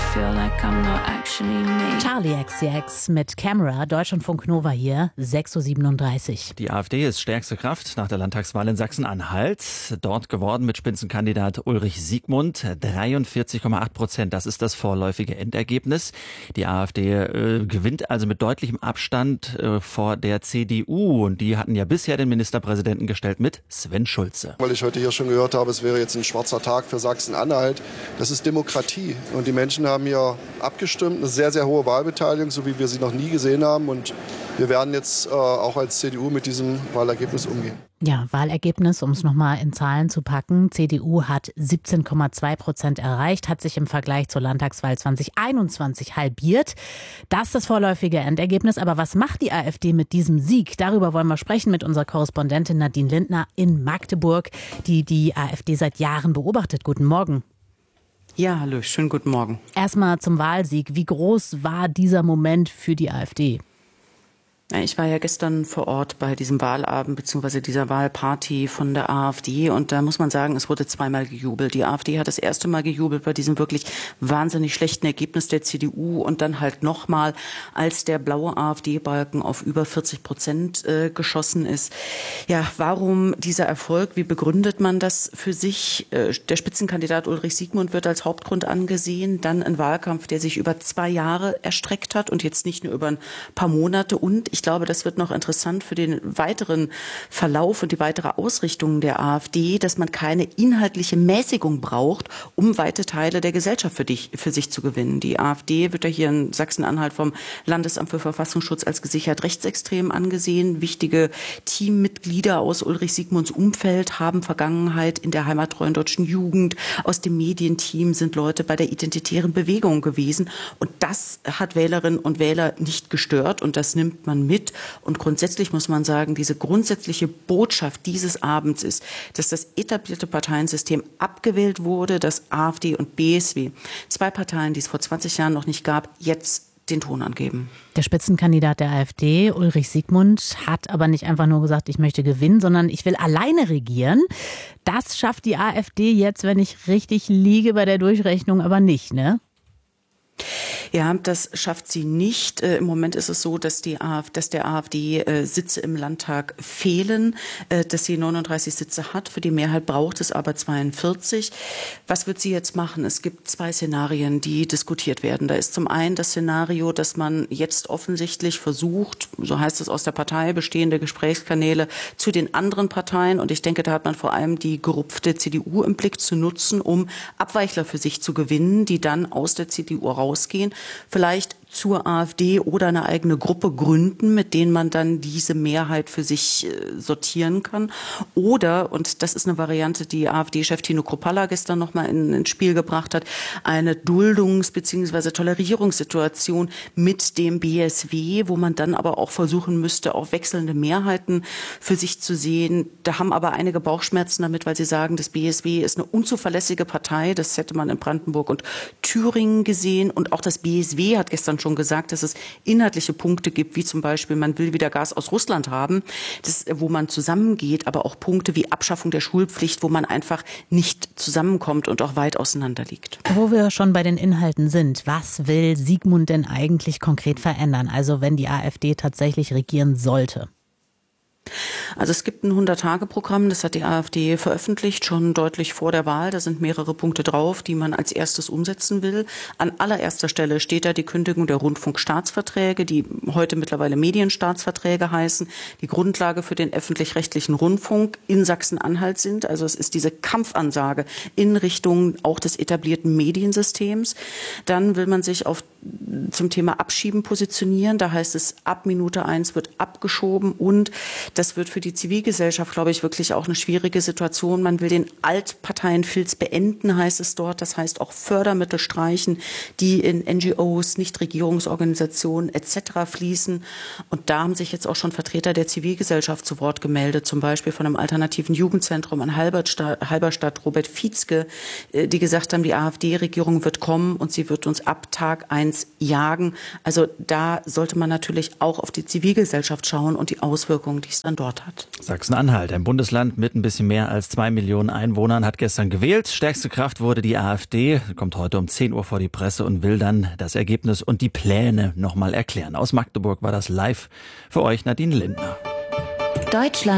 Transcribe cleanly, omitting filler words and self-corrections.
feel like I'm not actually me. Charlie XCX mit Camera, Deutschlandfunk Nova hier, 6:37 Uhr. Die AfD ist stärkste Kraft nach der Landtagswahl in Sachsen-Anhalt. Dort geworden mit Spitzenkandidat Ulrich Siegmund, 43,8%. Das ist das vorläufige Endergebnis. Die AfD gewinnt also mit deutlichem Abstand vor der CDU. Und die hatten ja bisher den Ministerpräsidenten gestellt mit Sven Schulze. Weil ich heute hier schon gehört habe, es wäre jetzt ein schwarzer Tag für Sachsen-Anhalt. Das ist Demokratie. Und die Menschen haben hier abgestimmt. Eine sehr, sehr hohe Wahlbeteiligung, so wie wir sie noch nie gesehen haben. Und wir werden jetzt auch als CDU mit diesem Wahlergebnis umgehen. Ja, Wahlergebnis, um es nochmal in Zahlen zu packen. CDU hat 17,2% erreicht, hat sich im Vergleich zur Landtagswahl 2021 halbiert. Das ist das vorläufige Endergebnis. Aber was macht die AfD mit diesem Sieg? Darüber wollen wir sprechen mit unserer Korrespondentin Nadine Lindner in Magdeburg, die die AfD seit Jahren beobachtet. Guten Morgen. Ja, hallo, schönen guten Morgen. Erstmal zum Wahlsieg. Wie groß war dieser Moment für die AfD? Ich war ja gestern vor Ort bei diesem Wahlabend bzw. dieser Wahlparty von der AfD und da muss man sagen, es wurde zweimal gejubelt. Die AfD hat das erste Mal gejubelt bei diesem wirklich wahnsinnig schlechten Ergebnis der CDU und dann halt nochmal, als der blaue AfD-Balken auf über 40% geschossen ist. Ja, warum dieser Erfolg? Wie begründet man das für sich? Der Spitzenkandidat Ulrich Siegmund wird als Hauptgrund angesehen. Dann ein Wahlkampf, der sich über 2 Jahre erstreckt hat und jetzt nicht nur über ein paar Monate. Und ich glaube, das wird noch interessant für den weiteren Verlauf und die weitere Ausrichtung der AfD, dass man keine inhaltliche Mäßigung braucht, um weite Teile der Gesellschaft für sich zu gewinnen. Die AfD wird ja hier in Sachsen-Anhalt vom Landesamt für Verfassungsschutz als gesichert rechtsextrem angesehen. Wichtige Teammitglieder aus Ulrich Siegmunds Umfeld haben Vergangenheit in der heimattreuen deutschen Jugend. Aus dem Medienteam sind Leute bei der identitären Bewegung gewesen. Und das hat Wählerinnen und Wähler nicht gestört und das nimmt man mit. Und grundsätzlich muss man sagen, diese grundsätzliche Botschaft dieses Abends ist, dass das etablierte Parteiensystem abgewählt wurde, dass AfD und BSW, 2 Parteien, die es vor 20 Jahren noch nicht gab, jetzt den Ton angeben. Der Spitzenkandidat der AfD, Ulrich Siegmund, hat aber nicht einfach nur gesagt, ich möchte gewinnen, sondern ich will alleine regieren. Das schafft die AfD jetzt, wenn ich richtig liege bei der Durchrechnung, aber nicht, ne? Ja, das schafft sie nicht. Im Moment ist es so, dass der AfD Sitze im Landtag fehlen, dass sie 39 Sitze hat. Für die Mehrheit braucht es aber 42. Was wird sie jetzt machen? Es gibt 2 Szenarien, die diskutiert werden. Da ist zum einen das Szenario, dass man jetzt offensichtlich versucht, so heißt es aus der Partei, bestehende Gesprächskanäle zu den anderen Parteien. Und ich denke, da hat man vor allem die gerupfte CDU im Blick zu nutzen, um Abweichler für sich zu gewinnen, die dann aus der CDU rausgehen, vielleicht zur AfD oder eine eigene Gruppe gründen, mit denen man dann diese Mehrheit für sich sortieren kann. Oder, und das ist eine Variante, die AfD-Chef Tino Kruppalla gestern nochmal ins Spiel gebracht hat, eine Duldungs- bzw. Tolerierungssituation mit dem BSW, wo man dann aber auch versuchen müsste, auch wechselnde Mehrheiten für sich zu sehen. Da haben aber einige Bauchschmerzen damit, weil sie sagen, das BSW ist eine unzuverlässige Partei. Das hätte man in Brandenburg und Thüringen gesehen. Und auch das BSW hat gestern schon gesagt, dass es inhaltliche Punkte gibt, wie zum Beispiel, man will wieder Gas aus Russland haben, wo man zusammengeht, aber auch Punkte wie Abschaffung der Schulpflicht, wo man einfach nicht zusammenkommt und auch weit auseinander liegt. Wo wir schon bei den Inhalten sind, was will Siegmund denn eigentlich konkret verändern? Also wenn die AfD tatsächlich regieren sollte? Also es gibt ein 100-Tage-Programm, das hat die AfD veröffentlicht, schon deutlich vor der Wahl. Da sind mehrere Punkte drauf, die man als erstes umsetzen will. An allererster Stelle steht da die Kündigung der Rundfunkstaatsverträge, die heute mittlerweile Medienstaatsverträge heißen, die Grundlage für den öffentlich-rechtlichen Rundfunk in Sachsen-Anhalt sind. Also es ist diese Kampfansage in Richtung auch des etablierten Mediensystems. Dann will man sich zum Thema Abschieben positionieren. Da heißt es, ab Minute 1 wird abgeschoben und das wird für die Zivilgesellschaft, glaube ich, wirklich auch eine schwierige Situation. Man will den Altparteienfilz beenden, heißt es dort. Das heißt auch Fördermittel streichen, die in NGOs, Nichtregierungsorganisationen etc. fließen. Und da haben sich jetzt auch schon Vertreter der Zivilgesellschaft zu Wort gemeldet, zum Beispiel von einem alternativen Jugendzentrum an Halberstadt, Robert Fietzke, die gesagt haben, die AfD-Regierung wird kommen und sie wird uns ab Tag 1 Transparenz jagen. Also da sollte man natürlich auch auf die Zivilgesellschaft schauen und die Auswirkungen, die es dann dort hat. Sachsen-Anhalt, ein Bundesland mit ein bisschen mehr als 2 Millionen Einwohnern, hat gestern gewählt. Stärkste Kraft wurde die AfD, kommt heute um 10 Uhr vor die Presse und will dann das Ergebnis und die Pläne nochmal erklären. Aus Magdeburg war das live für euch Nadine Lindner. Deutschland